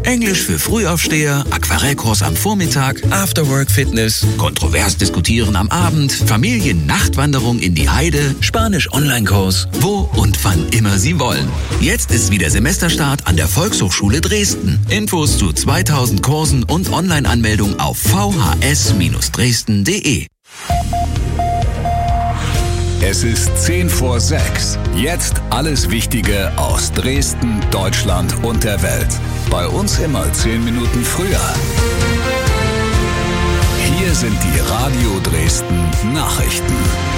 Englisch für Frühaufsteher, Aquarellkurs am Vormittag, Afterwork-Fitness, kontrovers diskutieren am Abend, Familien-Nachtwanderung in die Heide, Spanisch-Online-Kurs, wo und wann immer Sie wollen. Jetzt ist wieder Semesterstart an der Volkshochschule Dresden. Infos zu 2000 Kursen und Online-Anmeldung auf vhs-dresden.de. Es ist 5:10. Jetzt alles Wichtige aus Dresden, Deutschland und der Welt. Bei uns immer 10 Minuten früher. Hier sind die Radio Dresden Nachrichten.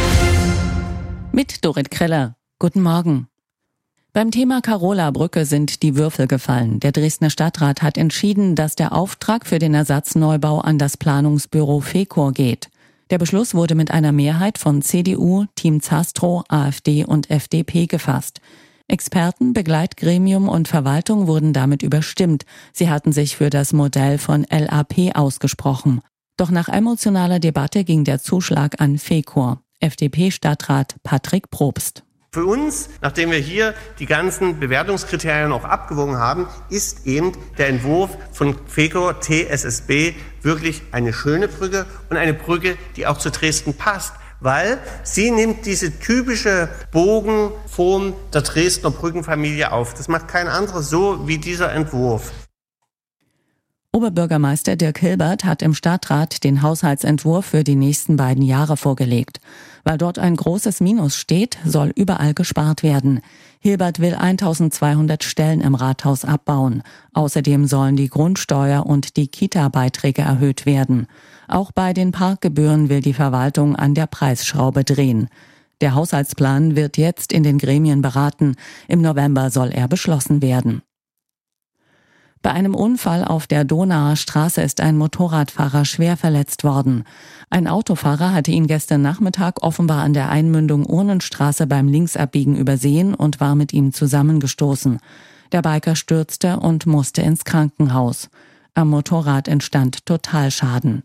Mit Dorit Kreller. Guten Morgen. Beim Thema Carola-Brücke sind die Würfel gefallen. Der Dresdner Stadtrat hat entschieden, dass der Auftrag für den Ersatzneubau an das Planungsbüro FECOR geht. Der Beschluss wurde mit einer Mehrheit von CDU, Team Zastrow, AfD und FDP gefasst. Experten, Begleitgremium und Verwaltung wurden damit überstimmt. Sie hatten sich für das Modell von LAP ausgesprochen. Doch nach emotionaler Debatte ging der Zuschlag an FECOR. FDP-Stadtrat Patrick Probst. Für uns, nachdem wir hier die ganzen Bewertungskriterien auch abgewogen haben, ist eben der Entwurf von FECOR TSSB wirklich eine schöne Brücke und eine Brücke, die auch zu Dresden passt, weil sie nimmt diese typische Bogenform der Dresdner Brückenfamilie auf. Das macht kein anderer so wie dieser Entwurf. Oberbürgermeister Dirk Hilbert hat im Stadtrat den Haushaltsentwurf für die nächsten beiden Jahre vorgelegt. Weil dort ein großes Minus steht, soll überall gespart werden. Hilbert will 1200 Stellen im Rathaus abbauen. Außerdem sollen die Grundsteuer und die Kita-Beiträge erhöht werden. Auch bei den Parkgebühren will die Verwaltung an der Preisschraube drehen. Der Haushaltsplan wird jetzt in den Gremien beraten. Im November soll er beschlossen werden. Bei einem Unfall auf der Donauer Straße ist ein Motorradfahrer schwer verletzt worden. Ein Autofahrer hatte ihn gestern Nachmittag offenbar an der Einmündung Urnenstraße beim Linksabbiegen übersehen und war mit ihm zusammengestoßen. Der Biker stürzte und musste ins Krankenhaus. Am Motorrad entstand Totalschaden.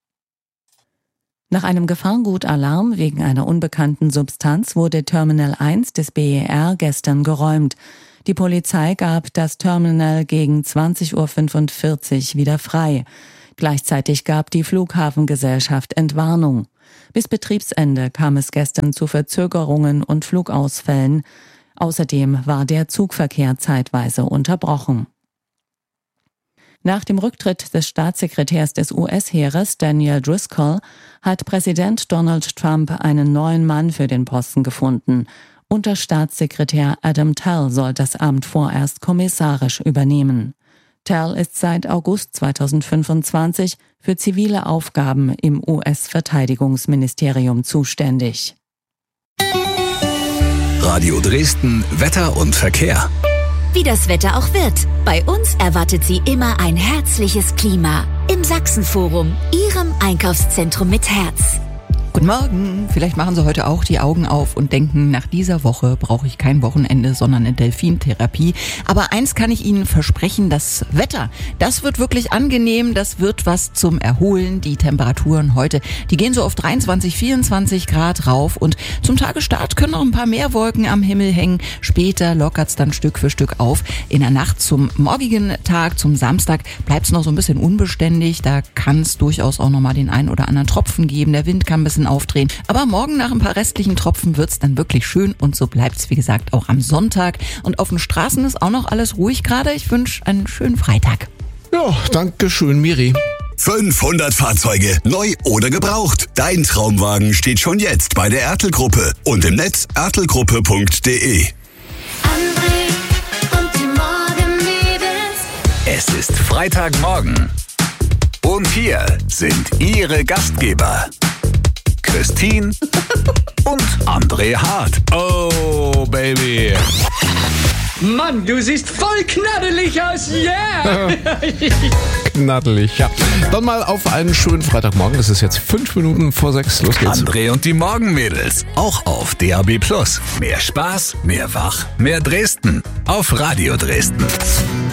Nach einem Gefahrgutalarm wegen einer unbekannten Substanz wurde Terminal 1 des BER gestern geräumt. Die Polizei gab das Terminal gegen 20:45 Uhr wieder frei. Gleichzeitig gab die Flughafengesellschaft Entwarnung. Bis Betriebsende kam es gestern zu Verzögerungen und Flugausfällen. Außerdem war der Zugverkehr zeitweise unterbrochen. Nach dem Rücktritt des Staatssekretärs des US-Heeres Daniel Driscoll hat Präsident Donald Trump einen neuen Mann für den Posten gefunden. Unterstaatssekretär Adam Tell soll das Amt vorerst kommissarisch übernehmen. Tell ist seit August 2025 für zivile Aufgaben im US-Verteidigungsministerium zuständig. Radio Dresden, Wetter und Verkehr. Wie das Wetter auch wird, bei uns erwartet Sie immer ein herzliches Klima. Im Sachsenforum, Ihrem Einkaufszentrum mit Herz. Guten Morgen. Vielleicht machen Sie heute auch die Augen auf und denken, nach dieser Woche brauche ich kein Wochenende, sondern eine Delfintherapie. Aber eins kann ich Ihnen versprechen, das Wetter, das wird wirklich angenehm, das wird was zum Erholen. Die Temperaturen heute, die gehen so auf 23, 24 Grad rauf und zum Tagesstart können noch ein paar mehr Wolken am Himmel hängen. Später lockert's dann Stück für Stück auf. In der Nacht zum morgigen Tag, zum Samstag, bleibt's noch so ein bisschen unbeständig. Da kann es durchaus auch noch mal den einen oder anderen Tropfen geben. Der Wind kann ein bisschen aufdrehen. Aber morgen nach ein paar restlichen Tropfen wird's dann wirklich schön und so bleibt's, wie gesagt, auch am Sonntag. Und auf den Straßen ist auch noch alles ruhig gerade. Ich wünsche einen schönen Freitag. Ja, danke schön, Miri. 500 Fahrzeuge, neu oder gebraucht. Dein Traumwagen steht schon jetzt bei der Ertl-Gruppe und im Netz ertlgruppe.de. Es ist Freitagmorgen. Und hier sind Ihre Gastgeber. Christine und André Hart. Oh, Baby. Mann, du siehst voll knaddelig aus, yeah! Knaddelig, ja. Dann mal auf einen schönen Freitagmorgen. Es ist jetzt 5 Minuten vor 6. Los geht's. André und die Morgenmädels. Auch auf DAB+. Mehr Spaß, mehr Wach, mehr Dresden. Auf Radio Dresden.